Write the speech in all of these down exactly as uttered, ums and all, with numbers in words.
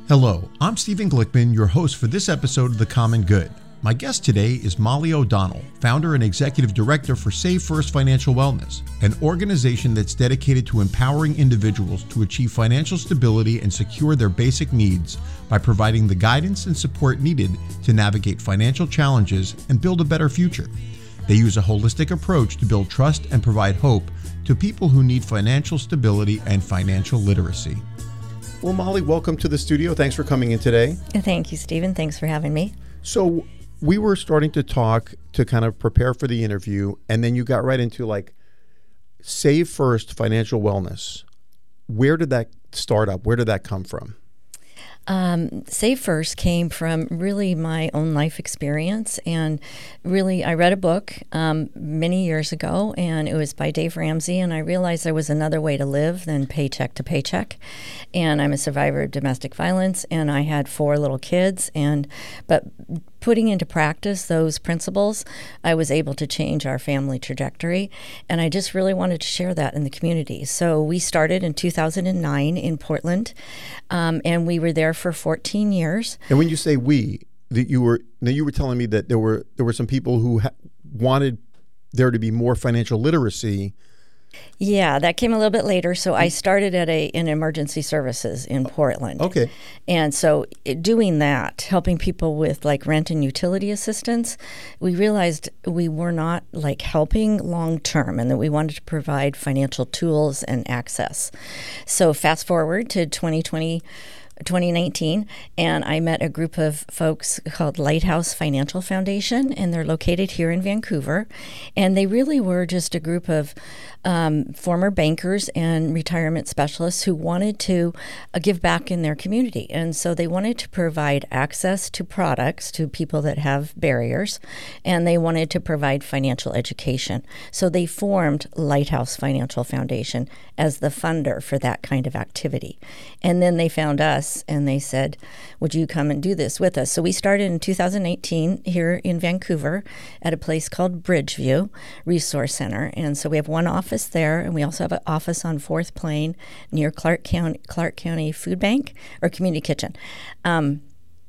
Hello, I'm Stephen Glickman, your host for this episode of The Common Good. My guest today is Molly O'Donnell, founder and executive director for Save First Financial Wellness, an organization that's dedicated to empowering individuals to achieve financial stability and secure their basic needs by providing the guidance and support needed to navigate financial challenges and build a better future. They use a holistic approach to build trust and provide hope to people who need financial stability and financial literacy. Well, Molly, welcome to the studio. Thanks for coming in today. Thank you, Stephen. Thanks for having me. So we were starting to talk to kind of prepare for the interview, and then you got right into like Save First Financial Wellness. Where did that start up? Where did that come from? Um, Save First came from really my own life experience, and really I read a book um, many years ago, and it was by Dave Ramsey, and I realized there was another way to live than paycheck to paycheck. And I'm a survivor of domestic violence, and I had four little kids, and but putting into practice those principles, I was able to change our family trajectory, and I just really wanted to share that in the community. So we started in two thousand nine in Portland, um, and we were there for fourteen years. And when you say we, that you were, now you were telling me that there were there were some people who ha- wanted there to be more financial literacy. Yeah, that came a little bit later. So I started at a in emergency services in Portland. Okay. And so it, doing that, helping people with like rent and utility assistance, we realized we were not like helping long term, and that we wanted to provide financial tools and access. So fast forward to twenty twenty. twenty nineteen, and I met a group of folks called Lighthouse Financial Foundation, and they're located here in Vancouver. And they really were just a group of um, former bankers and retirement specialists who wanted to uh, give back in their community. And so they wanted to provide access to products to people that have barriers, and they wanted to provide financial education. So they formed Lighthouse Financial Foundation as the funder for that kind of activity. And then they found us, and they said, would you come and do this with us? So we started in two thousand eighteen here in Vancouver at a place called Bridgeview Resource Center. And so we have one office there, and we also have an office on Fourth Plain near Clark County, Clark County Food Bank or Community Kitchen. Um,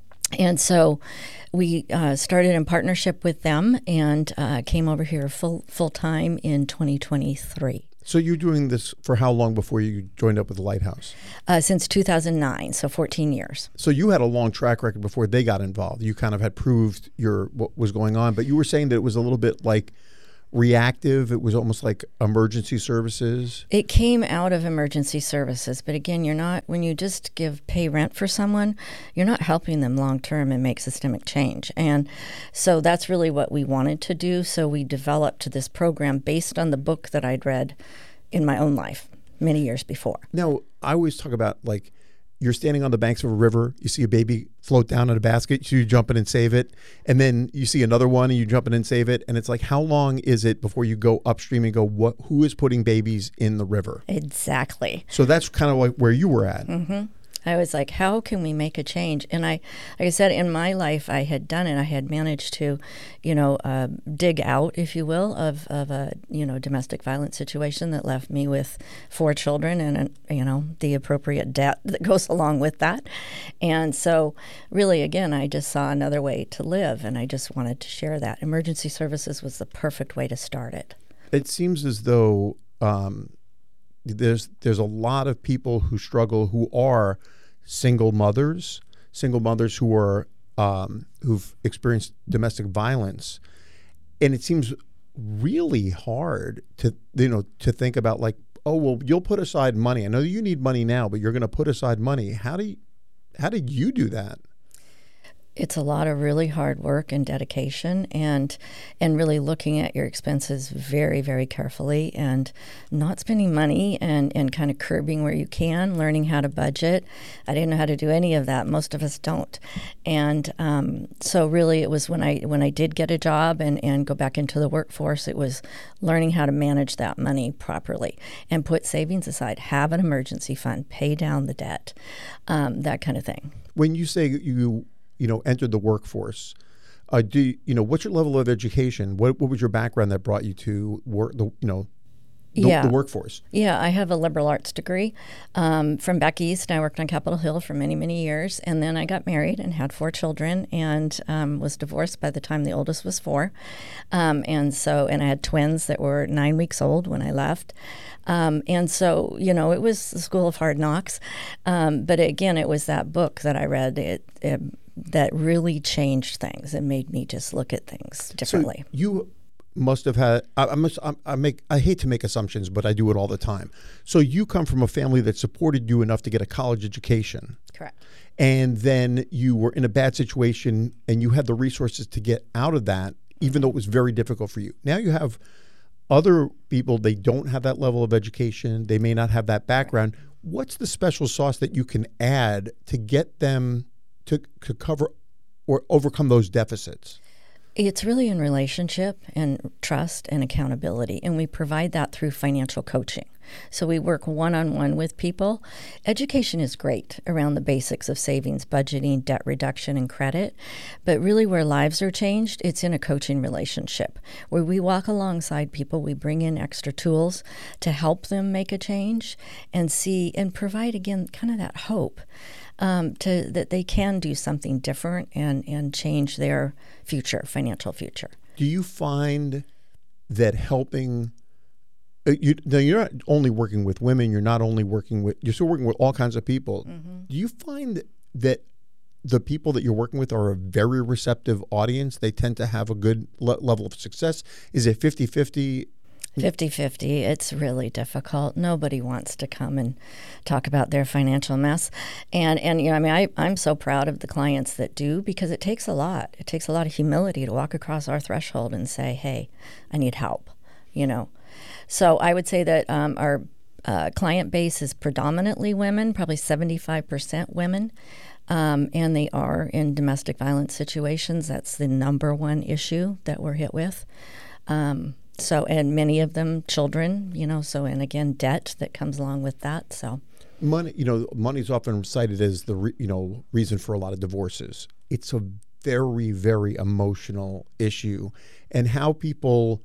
and so we uh, started in partnership with them, and uh, came over here full full time in twenty twenty-three. So you're doing this for how long before you joined up with the Lighthouse? Uh, since two thousand nine, so fourteen years. So you had a long track record before they got involved. You kind of had proved your what was going on, but you were saying that it was a little bit like reactive. It was almost like emergency services. It came out of emergency services, but again, you're not, when you just give pay rent for someone, you're not helping them long term and make systemic change. And so that's really what we wanted to do. So we developed this program based on the book that I'd read in my own life many years before. Now, I always talk about like you're standing on the banks of a river, you see a baby float down in a basket, so you jump in and save it, and then you see another one and you jump in and save it, and it's like, how long is it before you go upstream and go, what? Who is putting babies in the river? Exactly. So that's kind of like where you were at. Mm-hmm. I was like, how can we make a change? And I, like I said, in my life, I had done it. I had managed to, you know, uh, dig out, if you will, of, of a, you know, domestic violence situation that left me with four children and, you know, the appropriate debt that goes along with that. And so really, again, I just saw another way to live, and I just wanted to share that. Emergency services was the perfect way to start it. It seems as though um, there's there's a lot of people who struggle who are single mothers, single mothers who are um, who've experienced domestic violence, and it seems really hard to you know to think about like, oh well, you'll put aside money. I know you need money now, but you're going to put aside money. How do you, how did you do that? It's a lot of really hard work and dedication, and and really looking at your expenses very, very carefully, and not spending money, and, and kind of curbing where you can, learning how to budget. I didn't know how to do any of that. Most of us don't. And um, so really it was when I when I did get a job and, and go back into the workforce, it was learning how to manage that money properly and put savings aside, have an emergency fund, pay down the debt, um, that kind of thing. When you say you you know, entered the workforce, uh, do you, you know, what's your level of education? What what was your background that brought you to work, the, you know, the, yeah. the workforce. Yeah, I have a liberal arts degree um, from back east. I worked on Capitol Hill for many, many years. And then I got married and had four children and um, was divorced by the time the oldest was four. Um, and so, and I had twins that were nine weeks old when I left. Um, and so, you know, it was the school of hard knocks. Um, but again, it was that book that I read it, it, that really changed things. It made me just look at things differently. So you must have had, I, I must, I, I make, I hate to make assumptions, but I do it all the time. So you come from a family that supported you enough to get a college education. Correct. And then you were in a bad situation and you had the resources to get out of that, even though it was very difficult for you. Now you have other people, they don't have that level of education. They may not have that background. Right. What's the special sauce that you can add to get them to, to cover or overcome those deficits? It's really in relationship and trust and accountability, and we provide that through financial coaching. So we work one-on-one with people. Education is great around the basics of savings, budgeting, debt reduction, and credit, but really where lives are changed, it's in a coaching relationship where we walk alongside people, we bring in extra tools to help them make a change and see and provide, again, kind of that hope. Um, to that they can do something different and, and change their future, financial future. Do you find that helping, uh, you, now you're not only working with women, you're not only working with, you're still working with all kinds of people. Mm-hmm. Do you find that the people that you're working with are a very receptive audience? They tend to have a good le- level of success? Is it fifty-fifty? fifty-fifty. It's really difficult. Nobody wants to come and talk about their financial mess. And, and you know, I mean, I, I'm so proud of the clients that do because it takes a lot. It takes a lot of humility to walk across our threshold and say, hey, I need help, you know. So I would say that um, our uh, client base is predominantly women, probably seventy-five percent women. Um, and they are in domestic violence situations. That's the number one issue that we're hit with. Um So, and many of them children, you know, so, and again, debt that comes along with that, so. Money, you know, money is often cited as the, re, you know, reason for a lot of divorces. It's a very, very emotional issue. And how people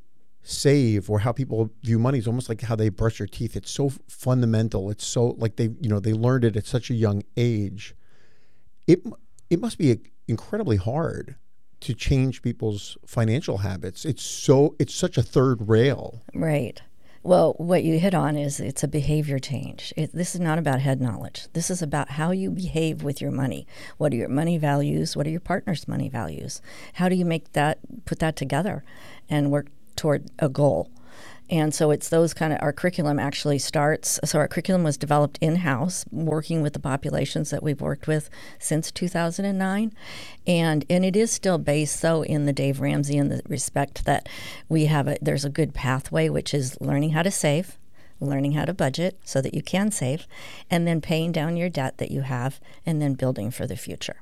save or how people view money is almost like how they brush their teeth. It's so fundamental. It's so, like they, you know, they learned it at such a young age. It, it must be incredibly hard to change people's financial habits. It's so it's such a third rail. Right. Well, what you hit on is it's a behavior change. It, this is not about head knowledge. This is about how you behave with your money. What are your money values? What are your partner's money values? How do you make that, put that together and work toward a goal? And so it's those kind of, our curriculum actually starts, so our curriculum was developed in-house, working with the populations that we've worked with since two thousand nine. And and it is still based, though, in the Dave Ramsey in the respect that we have a, there's a good pathway, which is learning how to save, learning how to budget so that you can save, and then paying down your debt that you have, and then building for the future.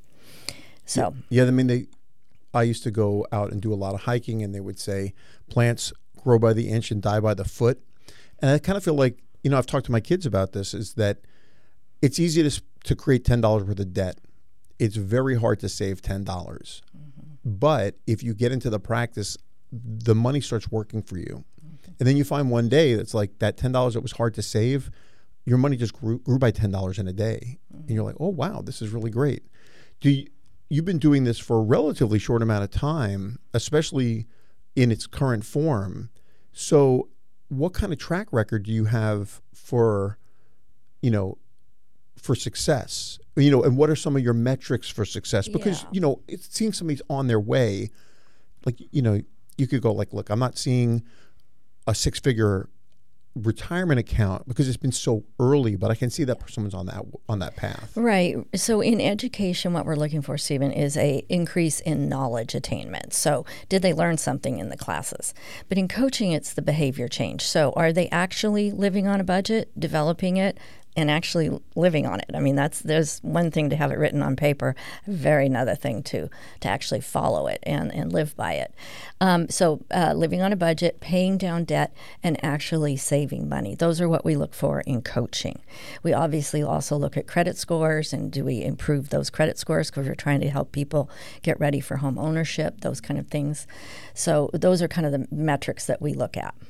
So yeah, I mean, they, I used to go out and do a lot of hiking, and they would say plants grow by the inch and die by the foot. And I kind of feel like, you know, I've talked to my kids about this, is that it's easy to to create ten dollars worth of debt. It's very hard to save ten dollars. Mm-hmm. But if you get into the practice, the money starts working for you. Okay. And then you find one day that's like that ten dollars that was hard to save, your money just grew, grew by ten dollars in a day. Mm-hmm. And you're like, oh, wow, this is really great. Do you, you've been doing this for a relatively short amount of time, especially in its current form. So what kind of track record do you have for, you know, for success? You know, and what are some of your metrics for success? Because, yeah. you know, it's seeing somebody's on their way, like, you know, you could go like, look, I'm not seeing a six-figure retirement account because it's been so early, but I can see that someone's on that on that path. Right. So in education, what we're looking for, Stephen, is a increase in knowledge attainment. So did they learn something in the classes? But in coaching, it's the behavior change. So are they actually living on a budget, developing it, and actually living on it? I mean, that's there's one thing to have it written on paper, very another thing to to actually follow it and, and live by it. Um, so uh, living on a budget, paying down debt, and actually saving money. Those are what we look for in coaching. We obviously also look at credit scores, and do we improve those credit scores because we're trying to help people get ready for home ownership, those kind of things. So those are kind of the metrics that we look at.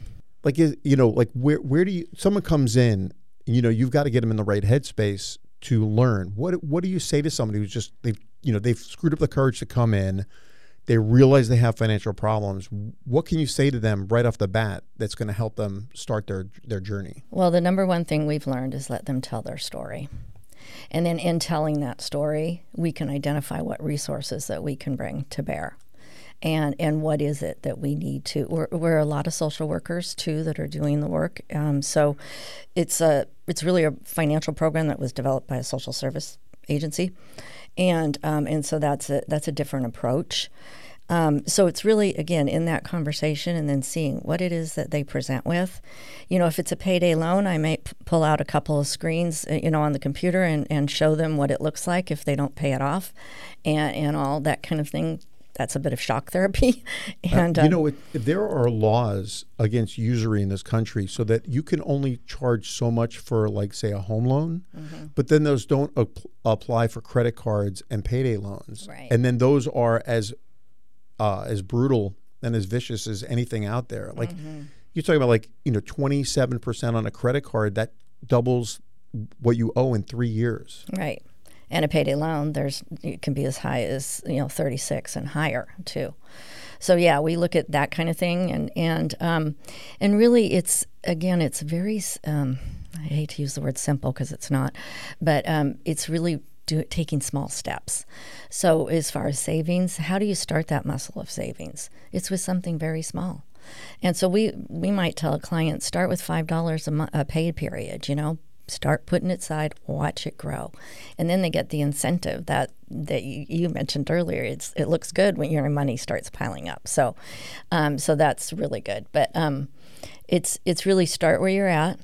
like, is, you know, like where, where do you, someone comes in, you know, you've got to get them in the right headspace to learn. What, what do you say to somebody who's just, they've, you know, they've screwed up the courage to come in, they realize they have financial problems. What can you say to them right off the bat that's going to help them start their, their journey? Well, the number one thing we've learned is let them tell their story. And then in telling that story, we can identify what resources that we can bring to bear. And and what is it that we need to, we're, we're a lot of social workers, too, that are doing the work. Um, so it's a it's really a financial program that was developed by a social service agency. And um, and so that's a, that's a different approach. Um, so it's really, again, in that conversation and then seeing what it is that they present with. You know, if it's a payday loan, I may p- pull out a couple of screens, you know, on the computer and, and show them what it looks like if they don't pay it off and, and all that kind of thing. That's a bit of shock therapy. and uh, You know, if, if there are laws against usury in this country so that you can only charge so much for, like, say, a home loan, mm-hmm. but then those don't ap- apply for credit cards and payday loans. Right. And then those are as uh, as brutal and as vicious as anything out there. Like, mm-hmm. you're talking about, like, you know, twenty-seven percent on a credit card, that doubles what you owe in three years. Right. And a payday loan, there's it can be as high as, you know, thirty-six and higher too. So yeah, we look at that kind of thing, and and um, and really, it's again, it's very. Um, I hate to use the word simple because it's not, but um, it's really do, taking small steps. So as far as savings, how do you start that muscle of savings? It's with something very small. And so we we might tell a client, start with five dollars a, mo- a pay period. You know. Start putting it aside, watch it grow. And then they get the incentive that, that you, you mentioned earlier. It's It looks good when your money starts piling up. So um, so that's really good. But um, it's it's really start where you're at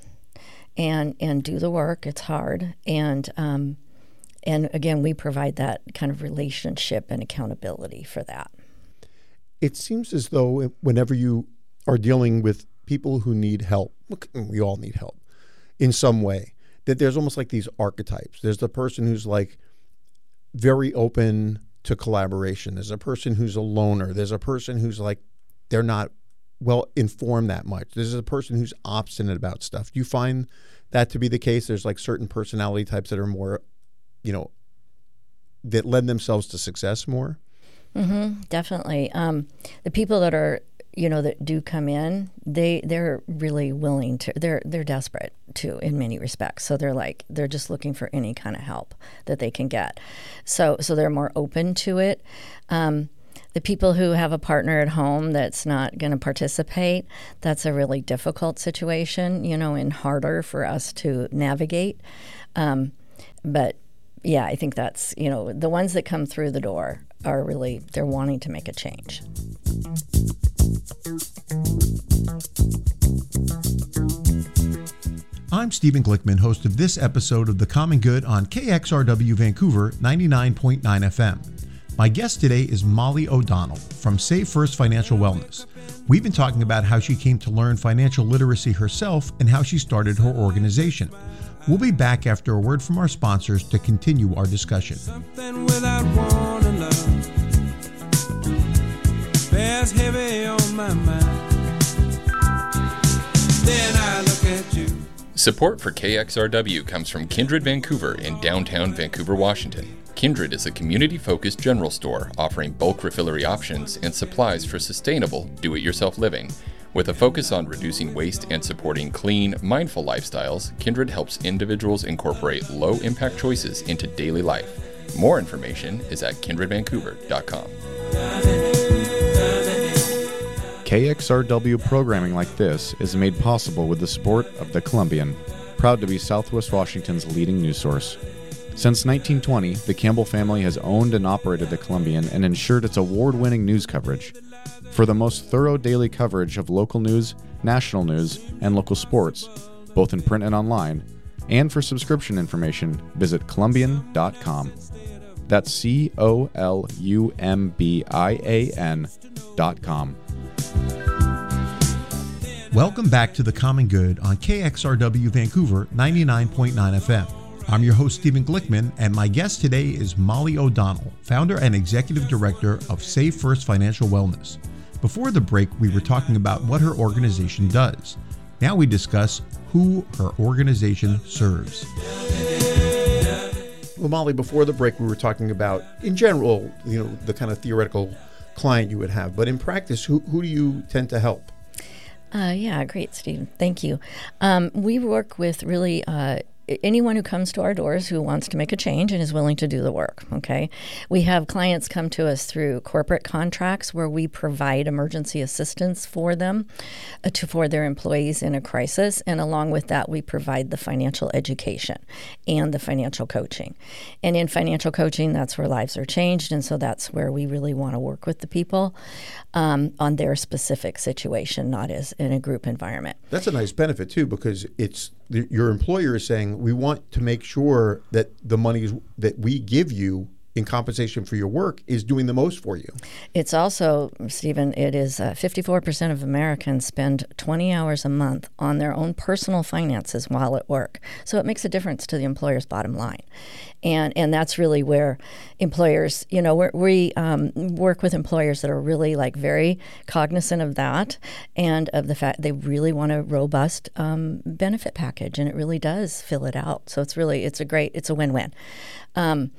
and and do the work. It's hard. And, um, and again, we provide that kind of relationship and accountability for that. It seems as though whenever you are dealing with people who need help, we all need help, in some way, that there's almost like these archetypes. There's the person who's like very open to collaboration. There's a person who's a loner. There's a person who's like, they're not well informed that much. There's a person who's obstinate about stuff. Do you find that to be the case? There's like certain personality types that are more, you know, that lend themselves to success more? Mm-hmm, definitely. Um, the people that are you know, that do come in, they, they're really willing to, they're, they're desperate too in many respects. So they're like, they're just looking for any kind of help that they can get. So, so they're more open to it. Um, the people who have a partner at home that's not going to participate, that's a really difficult situation, you know, and harder for us to navigate. Um, but yeah, I think that's, you know, the ones that come through the door are really, they're wanting to make a change. I'm Stephen Glickman, host of this episode of The Common Good on K X R W Vancouver ninety-nine point nine F M. My guest today is Molly O'Donnell from Save First Financial Wellness. We've been talking about how she came to learn financial literacy herself and how she started her organization. We'll be back after a word from our sponsors to continue our discussion. Something without one love bears heavy on my mind. Then I look at you. Support for K X R W comes from Kindred Vancouver in downtown Vancouver, Washington. Kindred is a community-focused general store offering bulk refillery options and supplies for sustainable, do-it-yourself living. With a focus on reducing waste and supporting clean, mindful lifestyles, Kindred helps individuals incorporate low-impact choices into daily life. More information is at kindred vancouver dot com. K X R W programming like this is made possible with the support of The Columbian, proud to be Southwest Washington's leading news source. Since nineteen twenty, the Campbell family has owned and operated The Columbian and ensured its award-winning news coverage. For the most thorough daily coverage of local news, national news, and local sports, both in print and online, and for subscription information, visit columbian dot com. That's C O L U M B I A N dot com. Welcome back to The Common Good on K X R W Vancouver ninety-nine point nine F M. I'm your host, Stephen Glickman, and my guest today is Molly O'Donnell, founder and executive director of Save First Financial Wellness. Before the break, we were talking about what her organization does. Now we discuss who her organization serves. Well, Molly, before the break, we were talking about, in general, you know, the kind of theoretical client you would have. But in practice, who, who do you tend to help? Uh, yeah, great, Steve. Thank you. Um, we work with really uh, anyone who comes to our doors who wants to make a change and is willing to do the work, okay? We have clients come to us through corporate contracts where we provide emergency assistance for them, uh, to, for their employees in a crisis, and along with that, we provide the financial education and the financial coaching. And in financial coaching, that's where lives are changed, and so that's where we really want to work with the people um, on their specific situation, not as in a group environment. That's a nice benefit, too, because it's your employer is saying, we want to make sure that the money that we give you in compensation for your work is doing the most for you. It's also, Stephen, it is uh, fifty-four percent of Americans spend twenty hours a month on their own personal finances while at work. So it makes a difference to the employer's bottom line. And and that's really where employers, you know, we're, we um, work with employers that are really like very cognizant of that and of the fact they really want a robust um, benefit package, and it really does fill it out. So it's really, it's a great, it's a win-win. Um,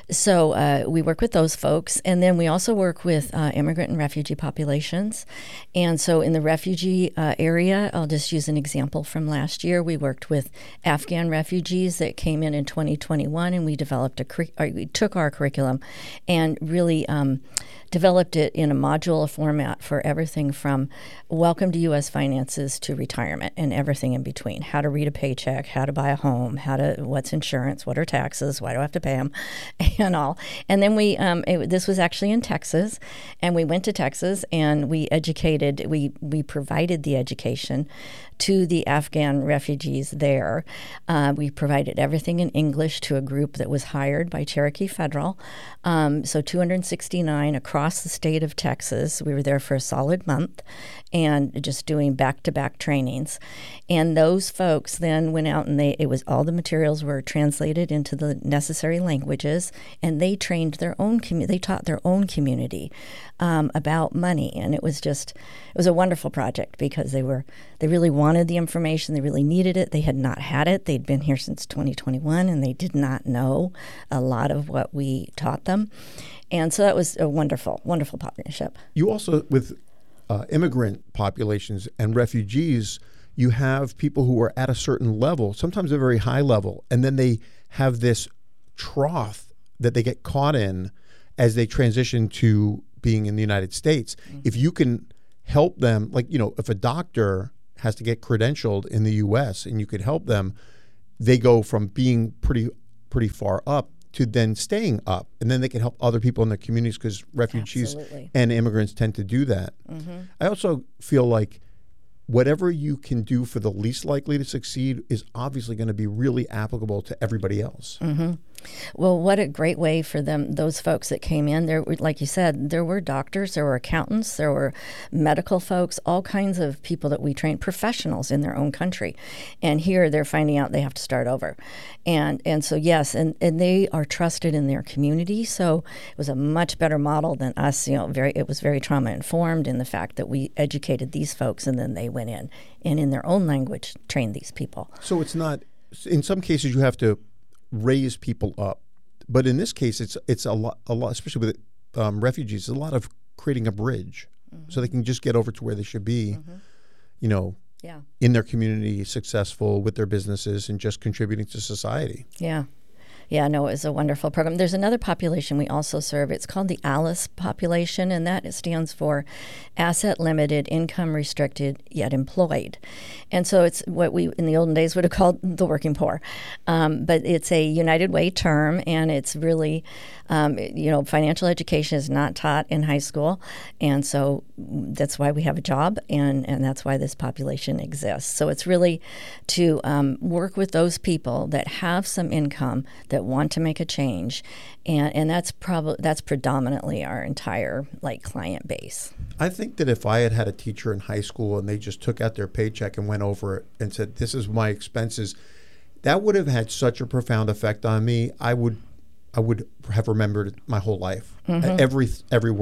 so uh, we work with those folks, and then we also work with uh, immigrant and refugee populations. And so in the refugee uh, area, I'll just use an example from last year. We worked with Afghan refugees that came in in twenty twenty-one, and we developed a curri- or we took our curriculum and really um, developed it in a modular format for everything from welcome to U S finances to retirement and everything in between. How to read a paycheck, how to buy a home, how to what's insurance, what are taxes, why do I have to pay them, and all. And then we um, it, this was actually in Texas, and we went to Texas and we educated, we we provided the education to the Afghan refugees there. Uh, we provided everything in English to a group that was hired by Cherokee Federal. Um, so two hundred sixty-nine across the state of Texas. We were there for a solid month and just doing back-to-back trainings. And those folks then went out and they it was all the materials were translated into the necessary languages, and they trained their own community. They taught their own community um, about money, and it was just it was a wonderful project because they were they really wanted the information. They really needed it. They had not had it. They'd been here since twenty twenty-one, and they did not know a lot of what we taught them. And so that was a wonderful, wonderful partnership. You also, with uh, immigrant populations and refugees, you have people who are at a certain level, sometimes a very high level, and then they have this trough that they get caught in as they transition to being in the United States. Mm-hmm. If you can help them, like, you know, if a doctor has to get credentialed in the U S and you could help them, they go from being pretty pretty far up to then staying up, and then they can help other people in their communities because refugees Absolutely. and immigrants tend to do that. Mm-hmm. I also feel like whatever you can do for the least likely to succeed is obviously going to be really applicable to everybody else. Mm-hmm. Well, what a great way for them, those folks that came in. There, like you said, there were doctors, there were accountants, there were medical folks, all kinds of people that we trained, professionals in their own country. And here they're finding out they have to start over. And and so, yes, and, and they are trusted in their community. So it was a much better model than us. You know, very it was very trauma-informed in the fact that we educated these folks and then they went in and in their own language trained these people. So it's not, in some cases you have to raise people up, but in this case it's it's a lot a lot especially with um, refugees, a lot of creating a bridge mm-hmm. so they can just get over to where they should be, mm-hmm. you know, yeah. in their community, successful with their businesses and just contributing to society. Yeah. Yeah, no, it was a wonderful program. There's another population we also serve. It's called the ALICE population, and that stands for Asset Limited, Income Restricted, Yet Employed. And so it's what we in the olden days would have called the working poor. Um, but it's a United Way term, and it's really, um, you know, financial education is not taught in high school. And so that's why we have a job, and, and that's why this population exists. So it's really to um, work with those people that have some income that want to make a change, and and that's probably that's predominantly our entire like client base. I think that if I had had a teacher in high school and they just took out their paycheck and went over it and said, "This is my expenses," that would have had such a profound effect on me. I would I would have remembered it my whole life, mm-hmm. every every word.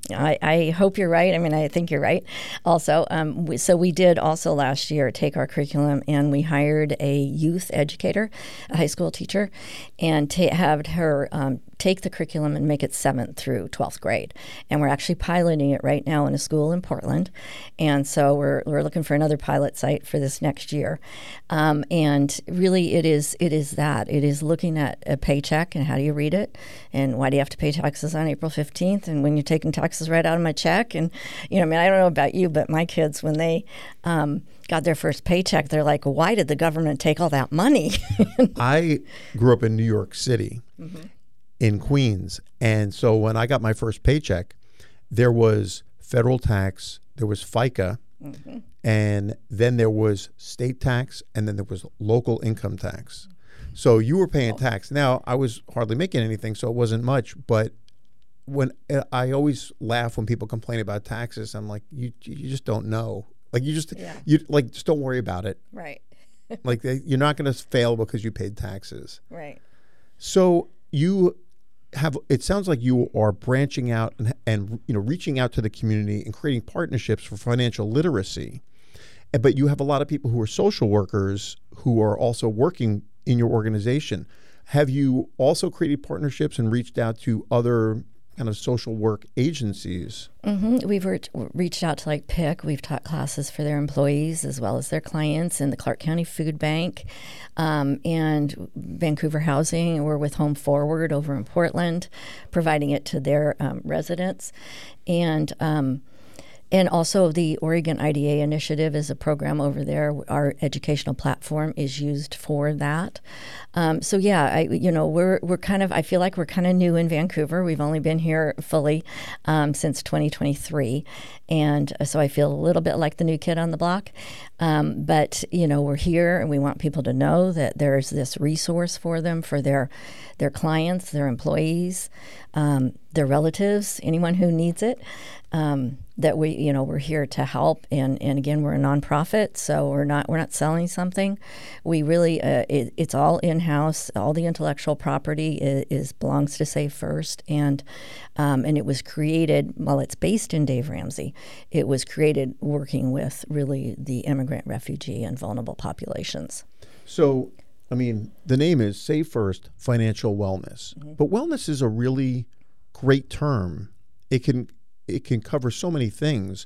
I, I hope you're right. I mean, I think you're right. Also, um, we, so we did also last year take our curriculum and we hired a youth educator, a high school teacher, and ta- have her um, take the curriculum and make it seventh through twelfth grade. And we're actually piloting it right now in a school in Portland. And so we're we're looking for another pilot site for this next year. Um, and really, it is it is that it is looking at a paycheck and how do you read it, and why do you have to pay taxes on April fifteenth, and when you're taking taxes right out of my check. And, you know, I mean, I don't know about you, but my kids, when they um, got their first paycheck, they're like, why did the government take all that money? I grew up in New York City, mm-hmm. in Queens. And so when I got my first paycheck, there was federal tax, there was FICA, mm-hmm. and then there was state tax, and then there was local income tax. So you were paying tax. Now, I was hardly making anything, so it wasn't much, but when I always laugh when people complain about taxes, I'm like, you you just don't know. Like you just yeah. you like just don't worry about it. Right. Like they, you're not going to fail because you paid taxes. Right. So you have. It sounds like you are branching out and, and you know reaching out to the community and creating partnerships for financial literacy. But you have a lot of people who are social workers who are also working in your organization. Have you also created partnerships and reached out to other kind of social work agencies? Mm-hmm. We've re- reached out to like P I C. We've taught classes for their employees as well as their clients, and the Clark County Food Bank, um, and Vancouver Housing. We're with Home Forward over in Portland, providing it to their um, residents. And um, And also the Oregon I D A initiative is a program over there. Our educational platform is used for that. Um, so yeah, I, you know, we're we're kind of, I feel like we're kind of new in Vancouver. We've only been here fully um, since twenty twenty-three. And so I feel a little bit like the new kid on the block. Um, but, you know, we're here and we want people to know that there's this resource for them, for their their clients, their employees, um, their relatives, anyone who needs it. Um, that we, you know, we're here to help, and, and again, we're a nonprofit, so we're not we're not selling something. We really, uh, it, it's all in house. All the intellectual property is, is belongs to Save First, and um, and it was created. While it's based in Dave Ramsey, it was created working with really the immigrant, refugee, and vulnerable populations. So, I mean, the name is Save First Financial Wellness, mm-hmm. but wellness is a really great term. It can it can cover so many things.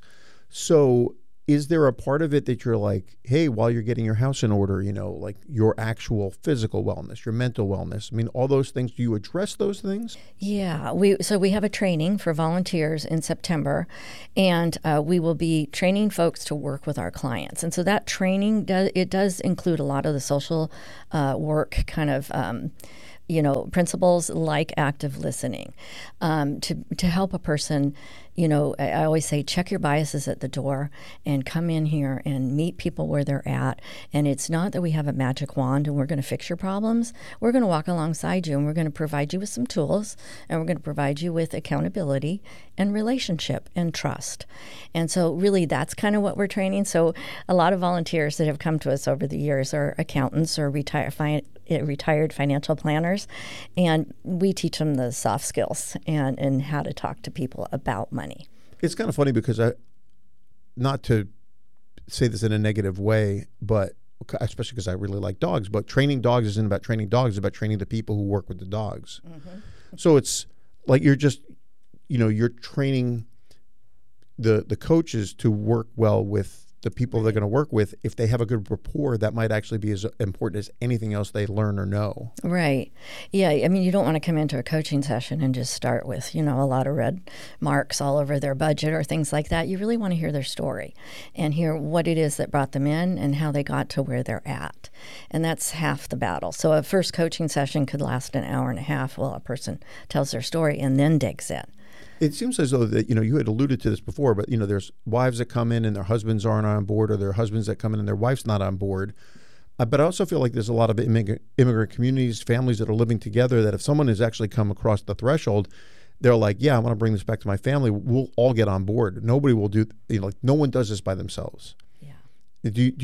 So is there a part of it that you're like, hey, while you're getting your house in order, you know, like your actual physical wellness, your mental wellness, I mean, all those things, do you address those things? Yeah, we so we have a training for volunteers in September, and uh, we will be training folks to work with our clients. And so that training, does it does include a lot of the social uh, work kind of um you know, principles like active listening, um, to to help a person. You know, I, I always say, check your biases at the door and come in here and meet people where they're at. And it's not that we have a magic wand and we're going to fix your problems. We're going to walk alongside you and we're going to provide you with some tools, and we're going to provide you with accountability and relationship and trust. And so really that's kind of what we're training. So a lot of volunteers that have come to us over the years are accountants or retire, fi- retired financial planners, and we teach them the soft skills and, and how to talk to people about money. It's kind of funny because I, not to say this in a negative way, but especially because I really like dogs, but training dogs isn't about training dogs, it's about training the people who work with the dogs. Mm-hmm. So it's like you're just, you know, you're training the the coaches to work well with the people they're going to work with. If they have a good rapport, that might actually be as important as anything else they learn or know. Right. Yeah. I mean, you don't want to come into a coaching session and just start with, you know, a lot of red marks all over their budget or things like that. You really want to hear their story and hear what it is that brought them in and how they got to where they're at. And that's half the battle. So a first coaching session could last an hour and a half while a person tells their story and then digs in. It seems as though that, you know, you had alluded to this before, but, you know, there's wives that come in and their husbands aren't on board, or there are husbands that come in and their wife's not on board. Uh, but I also feel like there's a lot of immigrant, immigrant communities, families that are living together, that if someone has actually come across the threshold, they're like, yeah, I want to bring this back to my family. We'll all get on board. Nobody will do, you know, like no one does this by themselves. Yeah. Do you, do you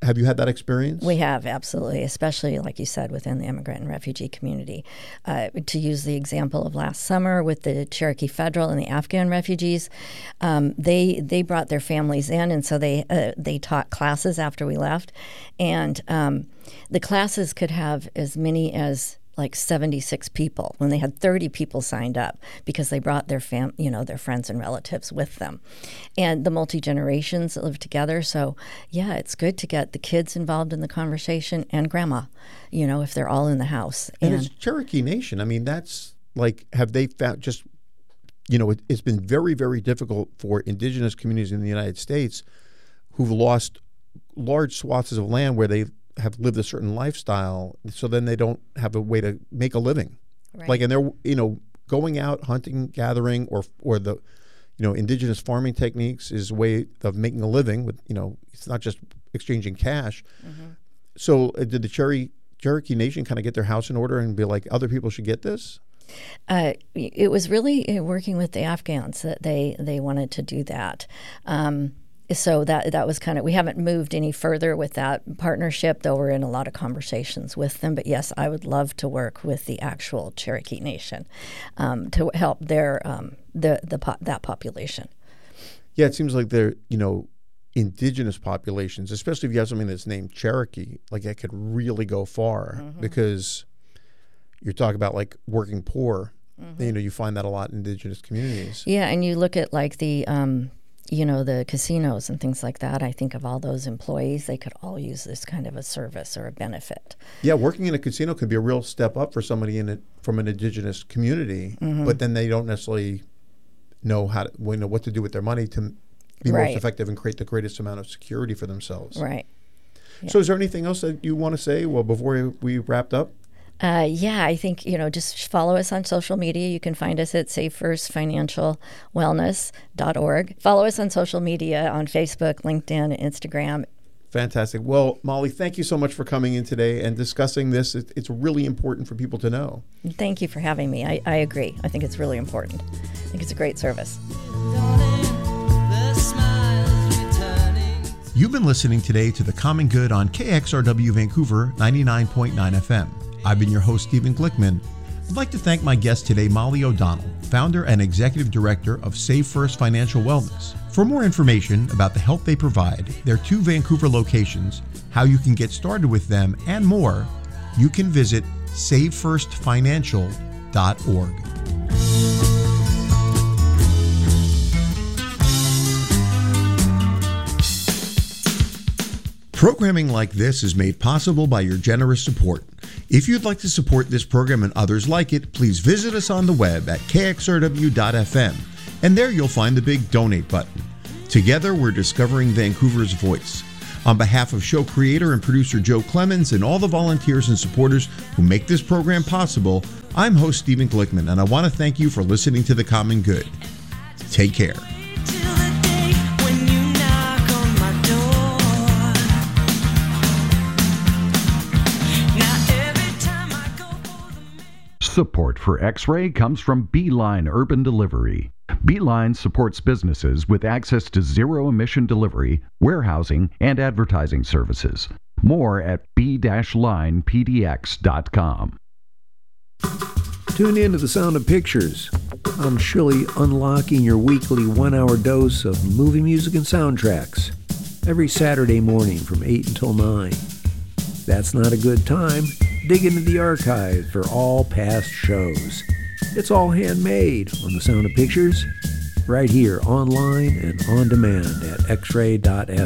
have you had that experience? We have, absolutely, especially, like you said, within the immigrant and refugee community. Uh, to use the example of last summer with the Cherokee Federal and the Afghan refugees, um, they they brought their families in, and so they uh, they taught classes after we left. And um, the classes could have as many as like seventy-six people when they had thirty people signed up because they brought their fam, you know, their friends and relatives with them, and the multi-generations that live together. So yeah, it's good to get the kids involved in the conversation and grandma, you know, if they're all in the house. And, and it's Cherokee Nation. I mean, that's like, have they found just, you know, it, it's been very, very difficult for indigenous communities in the United States who've lost large swaths of land where they have lived a certain lifestyle, so then they don't have a way to make a living. Right. Like, and they're, you know, going out hunting, gathering, or or the, you know, indigenous farming techniques is a way of making a living with, you know, it's not just exchanging cash. Mm-hmm. So uh, did the Cherokee Cherokee Nation kind of get their house in order and be like, other people should get this? Uh, it was really working with the Afghans that they, they wanted to do that. Um, So that that was kind of, we haven't moved any further with that partnership, though we're in a lot of conversations with them. But yes, I would love to work with the actual Cherokee Nation um, to help their um, the the po- that population. Yeah, it seems like they're, you know, indigenous populations, especially if you have something that's named Cherokee, like that could really go far mm-hmm. because you're talking about like working poor. Mm-hmm. You know, you find that a lot in indigenous communities. Yeah, and you look at like the um, you know, the casinos and things like that. I think of all those employees, they could all use this kind of a service or a benefit. Yeah, working in a casino could be a real step up for somebody in it from an indigenous community, mm-hmm. but then they don't necessarily know how to, you know, what to do with their money to be right. most effective and create the greatest amount of security for themselves. Right. Yeah. So is there anything else that you want to say, well, before we wrapped up? Uh, yeah, I think, you know, just follow us on social media. You can find us at save first financial wellness dot org. Follow us on social media on Facebook, LinkedIn, Instagram. Fantastic. Well, Molly, thank you so much for coming in today and discussing this. It, it's really important for people to know. Thank you for having me. I, I agree. I think it's really important. I think it's a great service. You've been listening today to The Common Good on K X R W Vancouver ninety-nine point nine F M. I've been your host, Stephen Glickman. I'd like to thank my guest today, Molly O'Donnell, founder and executive director of Save First Financial Wellness. For more information about the help they provide, their two Vancouver locations, how you can get started with them, and more, you can visit save first financial dot org. Programming like this is made possible by your generous support. If you'd like to support this program and others like it, please visit us on the web at k x r w dot f m, and there you'll find the big donate button. Together, we're discovering Vancouver's voice. On behalf of show creator and producer Joe Clemens and all the volunteers and supporters who make this program possible, I'm host Stephen Glickman, and I want to thank you for listening to The Common Good. Take care. Support for X-Ray comes from Beeline Urban Delivery. Beeline supports businesses with access to zero-emission delivery, warehousing, and advertising services. More at b dash line p d x dot com. Tune in to The Sound of Pictures. I'm Shirley, unlocking your weekly one-hour dose of movie music and soundtracks. Every Saturday morning from eight until nine. If that's not a good time, dig into the archive for all past shows. It's all handmade on The Sound of Pictures, right here online and on demand at x ray dot f m.